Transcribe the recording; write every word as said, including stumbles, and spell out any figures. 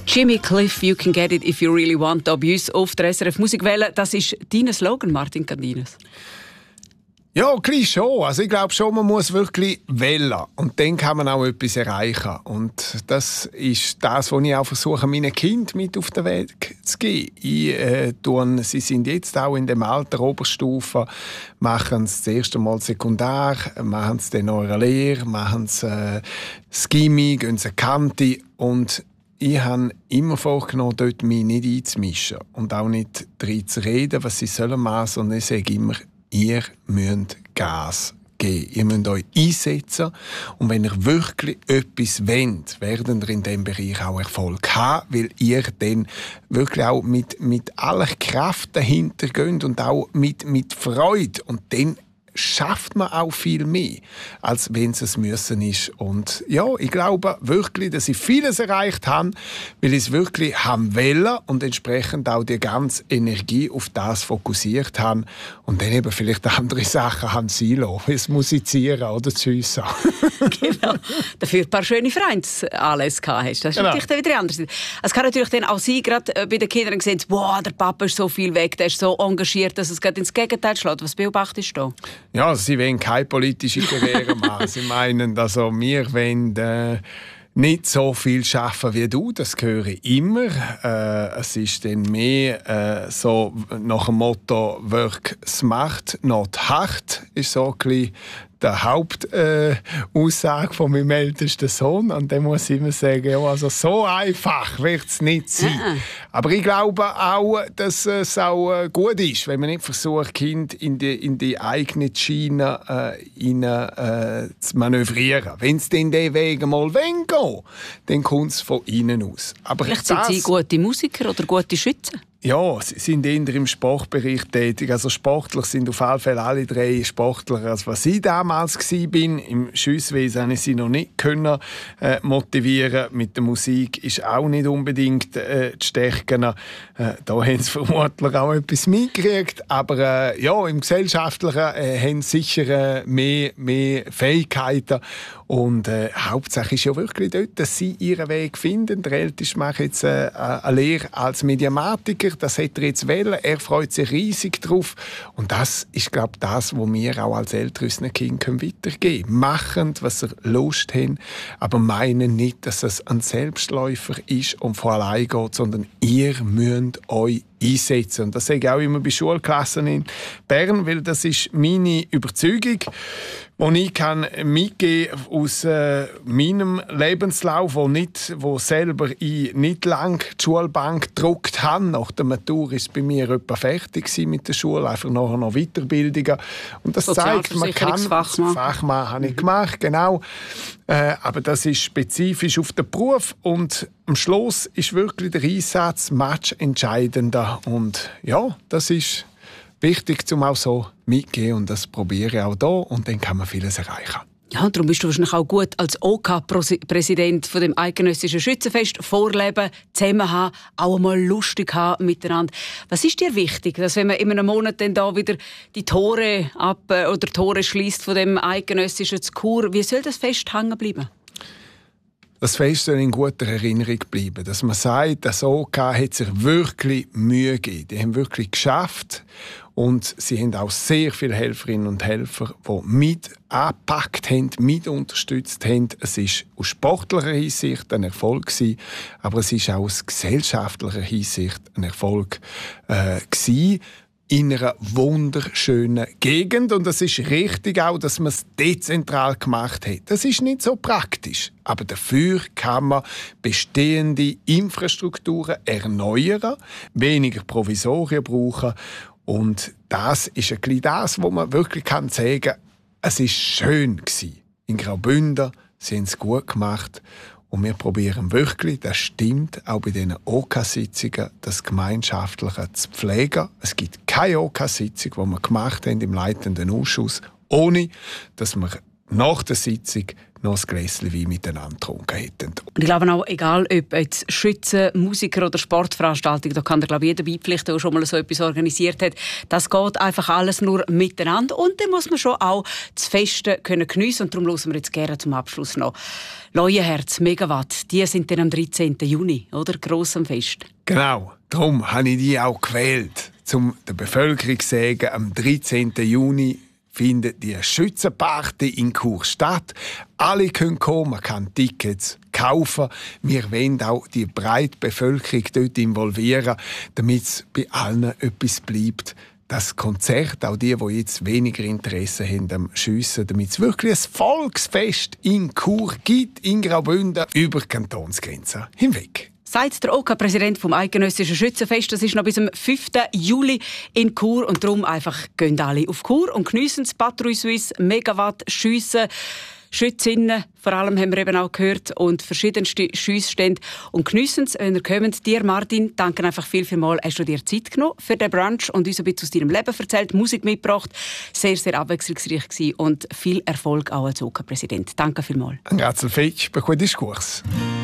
Jimmy Cliff, you can get it if you really want. Da bei uns auf der S R F Musikwelle. Das ist dein Slogan, Martin Candines. Ja, gleich schon. Also ich glaube schon, man muss wirklich wählen. Und dann kann man auch etwas erreichen. Und das ist das, was ich auch versuche, meinen Kindern mit auf den Weg zu geben. Ich, äh, tue, sie sind jetzt auch in dem Alter, Oberstufe, machen es das erste Mal sekundär, machen es dann noch eine Lehre, machen es äh, das Gimmi, gehen sie Kante. Und ich habe immer vorgenommen, dort mich nicht einzumischen und auch nicht drin zu reden, was sie sollen machen, sondern ich sage immer, ihr müsst Gas geben. Ihr müsst euch einsetzen. Und wenn ihr wirklich etwas wollt, werdet ihr in diesem Bereich auch Erfolg haben, weil ihr dann wirklich auch mit, mit aller Kraft dahinter geht und auch mit, mit Freude. Und dann schafft man auch viel mehr, als wenn es müssen ist. Und ja, ich glaube wirklich, dass ich vieles erreicht habe, weil ich es wirklich haben wollen und entsprechend auch die ganze Energie auf das fokussiert habe und dann eben vielleicht andere Sachen haben sein lassen, wie das Musizieren oder das Schiessen. Genau. Dafür ein paar schöne Vereinsanlässe gehabt hast. Das ist genau. natürlich dann wieder anders. Es kann natürlich dann auch sein, gerade bei den Kindern sehen, wow, der Papa ist so viel weg, der ist so engagiert, dass es gerade ins Gegenteil schlägt. Was beobachtest du da? Ja, sie wollen keine politische Karriere machen. Sie meinen, dass also wir wollen, äh, nicht so viel arbeiten wie du, das höre ich immer. Äh, es ist dann mehr äh, so nach dem Motto «Work smart, not hard» ist so ein bisschen die Hauptaussage äh, von meinem ältesten Sohn. Und dann muss ich immer sagen, ja, also so einfach wird es nicht sein. Uh-uh. Aber ich glaube auch, dass es auch äh, gut ist, wenn man nicht versucht, Kind in die, in die eigene Schiene äh, rein, äh, zu manövrieren. Wenn sie den Weg mal gehen wollen, dann kommt es von innen aus. Aber vielleicht das, sind sie gute Musiker oder gute Schützen? Ja, sie sind eher im Sportbereich tätig. Also sportlich sind auf jeden Fall alle drei sportlicher, als was ich damals war. Im Schiesswesen konnte ich sie noch nicht können, äh, motivieren. Mit der Musik ist auch nicht unbedingt äh, zu stärken. Äh, da haben sie vermutlich auch etwas mitgekriegt. Aber äh, ja, im Gesellschaftlichen äh, haben sie sicher äh, mehr, mehr Fähigkeiten. Und äh, Hauptsache ist ja wirklich dort, dass sie ihren Weg finden. Der Älteste macht jetzt äh, eine Lehre als Mediamatiker. Das hat er jetzt wählen. Er freut sich riesig drauf. Und das ist, glaube ich, das, was wir auch als Eltern unseren Kindern weitergeben können. Machen, was sie Lust haben, aber meinen nicht, dass es ein Selbstläufer ist und von allein geht, sondern ihr müsst euch einsetzen. Und das sage ich auch immer bei Schulklassen in Bern, weil das ist meine Überzeugung, die ich kann mitgeben aus äh, meinem Lebenslauf, wo, nicht, wo selber ich nicht lange die Schulbank gedruckt habe. Nach der Matur war es bei mir etwa fertig mit der Schule, einfach nachher noch Weiterbildungen. Und das zeigt, man kann... Fachmann. Fachmann habe ich gemacht, genau. Äh, aber das ist spezifisch auf den Beruf und am Schluss ist wirklich der Einsatz matchentscheidender. Und ja, das ist wichtig, um auch so mitzugehen und das probiere ich auch hier und dann kann man vieles erreichen. Ja, und darum bist du wahrscheinlich auch gut als O K-Präsident von dem Eidgenössischen Schützenfest vorleben, zusammen haben, auch einmal lustig haben miteinander. Was ist dir wichtig, dass wenn man in einem Monat dann da wieder die Tore ab oder Tore schließt von dem Eidgenössischen zu Chur, wie soll das Fest hängen bleiben? Das Fest soll in guter Erinnerung bleiben. Dass man sagt, das O K hat sich wirklich Mühe gegeben. Die haben wirklich geschafft. Und sie haben auch sehr viele Helferinnen und Helfer, die mit angepackt haben, mit unterstützt haben. Es war aus sportlicher Hinsicht ein Erfolg gewesen, aber es war auch aus gesellschaftlicher Hinsicht ein Erfolg äh, gewesen. In einer wunderschönen Gegend. Und es ist richtig auch, dass man es dezentral gemacht hat. Das ist nicht so praktisch. Aber dafür kann man bestehende Infrastrukturen erneuern, weniger Provisorien brauchen. Und das ist ein bisschen das, wo man wirklich kann sagen kann, es war schön gewesen. In Graubünden sie haben es gut gemacht. Und wir probieren wirklich, das stimmt, auch bei diesen O K-Sitzungen, das Gemeinschaftliche zu pflegen. Es gibt keine O K-Sitzung, die wir gemacht haben im leitenden Ausschuss, ohne dass wir nach der Sitzung noch ein Gläschen Wein miteinander getrunken hätten. Und ich glaube auch, egal ob jetzt Schützen, Musiker oder Sportveranstaltungen, da kann da glaube ich jeder beipflichten, der schon mal so etwas organisiert hat. Das geht einfach alles nur miteinander und dann muss man schon auch das Feste können geniessen und darum hören wir jetzt gerne zum Abschluss noch Leuenherz, Megawatt, die sind dann am dreizehnten Juni, oder? Gross am Fest. Genau, darum habe ich die auch gewählt, um der Bevölkerung zu sagen, am dreizehnten Juni findet die Schützenparty in Chur statt. Alle können kommen, man kann Tickets kaufen. Wir wollen auch die breite Bevölkerung dort involvieren, damit es bei allen etwas bleibt. Das Konzert, auch die, die jetzt weniger Interesse haben am Schiessen, damit es wirklich ein Volksfest in Chur gibt, in Graubünden, über die Kantonsgrenzen hinweg. Sagt der O K Präsident vom Eidgenössischen Schützenfest, das ist noch bis zum fünften Juli in Chur und darum einfach gehen alle auf Chur und geniessen das Patrouille Suisse, Megawatt, Schiessen, Schützinnen, vor allem haben wir eben auch gehört, und verschiedenste Schiessstände und geniessen es, wenn ihr kommt. Dir, Martin, danke einfach viel, viel mal, hast du dir Zeit genommen für den Brunch und uns ein bisschen aus deinem Leben erzählt, Musik mitgebracht. Sehr, sehr abwechslungsreich gewesen und viel Erfolg auch als O K Präsident. Danke vielmals. Grazie, Fitch, per quel discorso.